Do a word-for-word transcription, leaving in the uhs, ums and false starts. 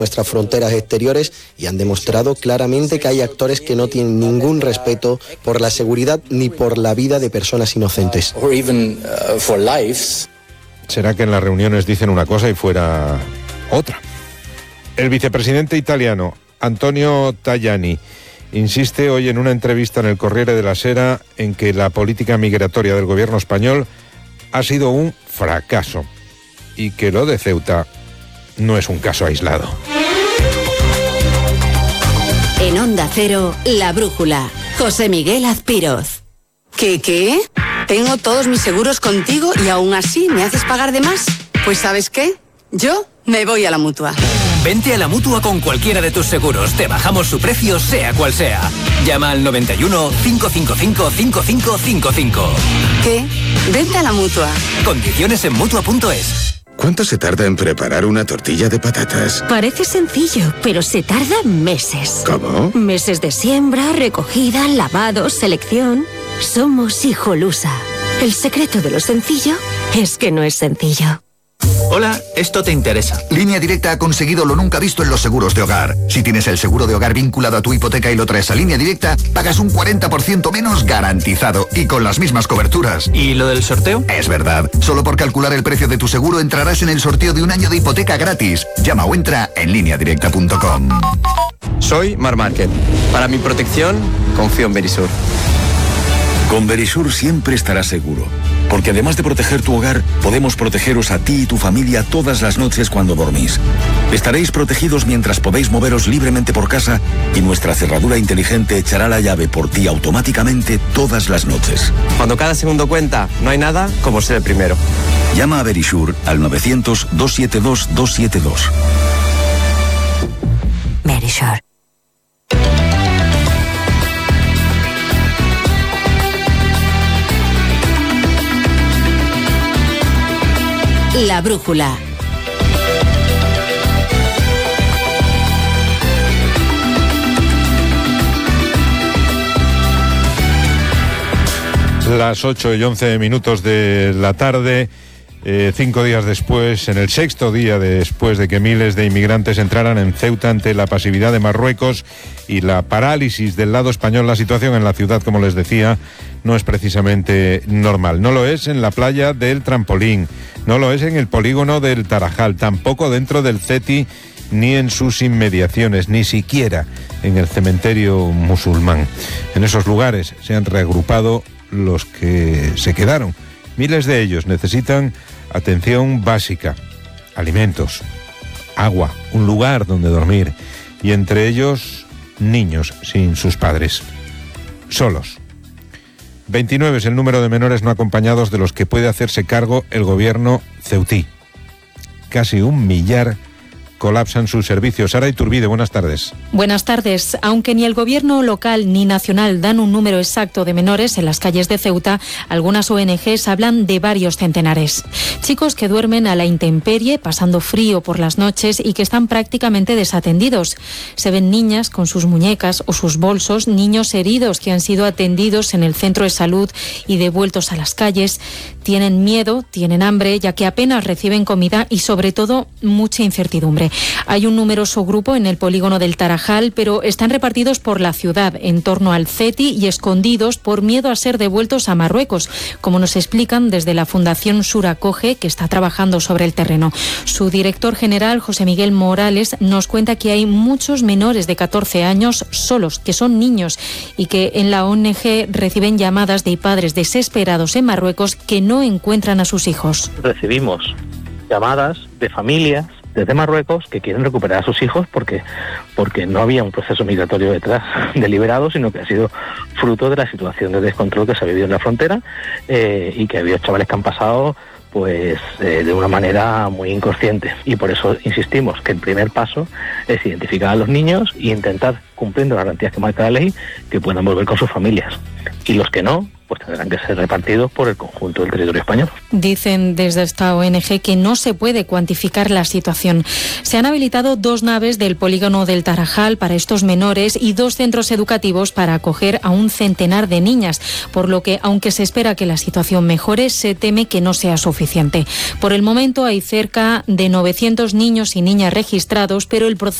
nuestras fronteras exteriores y han demostrado claramente que hay actores que no tienen ningún respeto por la seguridad ni por la vida de personas inocentes. ¿Será que en las reuniones dicen una cosa y fuera otra? El vicepresidente italiano Antonio Tajani insiste hoy en una entrevista en el Corriere della Sera en que la política migratoria del gobierno español ha sido un fracaso y que lo de Ceuta no es un caso aislado. En Onda Cero, La Brújula, José Miguel Azpiroz. ¿Qué, qué? Tengo todos mis seguros contigo y aún así me haces pagar de más. Pues ¿sabes qué? Yo me voy a la Mutua. Vente a la Mutua con cualquiera de tus seguros. Te bajamos su precio, sea cual sea. Llama al noventa y uno, cinco cinco cinco, cinco cinco cinco cinco. ¿Qué? Vente a la Mutua. Condiciones en Mutua punto es. ¿Cuánto se tarda en preparar una tortilla de patatas? Parece sencillo, pero se tarda meses. ¿Cómo? Meses de siembra, recogida, lavado, selección. Somos Hijolusa. El secreto de lo sencillo es que no es sencillo. Hola, esto te interesa. Línea Directa ha conseguido lo nunca visto en los seguros de hogar. Si tienes el seguro de hogar vinculado a tu hipoteca y lo traes a Línea Directa, pagas un cuarenta por ciento menos garantizado y con las mismas coberturas. ¿Y lo del sorteo? Es verdad. Solo por calcular el precio de tu seguro entrarás en el sorteo de un año de hipoteca gratis. Llama o entra en línea directa punto com. Soy Mar Márquez. Para mi protección, confío en Verisur. Con Verisur siempre estarás seguro, porque además de proteger tu hogar, podemos protegeros a ti y tu familia todas las noches cuando dormís. Estaréis protegidos mientras podéis moveros libremente por casa y nuestra cerradura inteligente echará la llave por ti automáticamente todas las noches. Cuando cada segundo cuenta, no hay nada como ser el primero. Llama a Verisur al novecientos, doscientos setenta y dos, doscientos setenta y dos. Verisur. La Brújula. Las ocho y once minutos de la tarde, eh, cinco días después, en el sexto día después de que miles de inmigrantes entraran en Ceuta ante la pasividad de Marruecos y la parálisis del lado español, la situación en la ciudad, como les decía, no es precisamente normal. No lo es en la playa del Trampolín, no lo es en el polígono del Tarajal, tampoco dentro del CETI ni en sus inmediaciones, ni siquiera en el cementerio musulmán. En esos lugares se han reagrupado los que se quedaron. Miles de ellos necesitan atención básica, alimentos, agua, un lugar donde dormir, y entre ellos niños sin sus padres, solos. veintinueve es el número de menores no acompañados de los que puede hacerse cargo el gobierno ceutí. Casi un millar colapsan sus servicios. Sara Iturbide, buenas tardes. Buenas tardes. Aunque ni el gobierno local ni nacional dan un número exacto de menores en las calles de Ceuta, algunas O N Ges hablan de varios centenares. Chicos que duermen a la intemperie, pasando frío por las noches y que están prácticamente desatendidos. Se ven niñas con sus muñecas o sus bolsos, niños heridos que han sido atendidos en el centro de salud y devueltos a las calles. Tienen miedo, tienen hambre, ya que apenas reciben comida y sobre todo mucha incertidumbre. Hay un numeroso grupo en el polígono del Tarajal, pero están repartidos por la ciudad, en torno al CETI y escondidos por miedo a ser devueltos a Marruecos, como nos explican desde la Fundación Sur Acoge, que está trabajando sobre el terreno. Su director general, José Miguel Morales, nos cuenta que hay muchos menores de catorce años solos, que son niños, y que en la O N G reciben llamadas de padres desesperados en Marruecos que no encuentran a sus hijos. Recibimos llamadas de familias desde Marruecos que quieren recuperar a sus hijos porque porque no había un proceso migratorio detrás deliberado, sino que ha sido fruto de la situación de descontrol que se ha vivido en la frontera eh, y que ha habido chavales que han pasado pues eh, de una manera muy inconsciente, y por eso insistimos que el primer paso es identificar a los niños e intentar, cumpliendo las garantías que marca la ley, que puedan volver con sus familias, y los que no, pues tendrán que ser repartidos por el conjunto del territorio español. Dicen desde esta O N G que no se puede cuantificar la situación. Se han habilitado dos naves del polígono del Tarajal para estos menores y dos centros educativos para acoger a un centenar de niñas, por lo que, aunque se espera que la situación mejore, se teme que no sea suficiente. Por el momento hay cerca de novecientos niños y niñas registrados, pero el proceso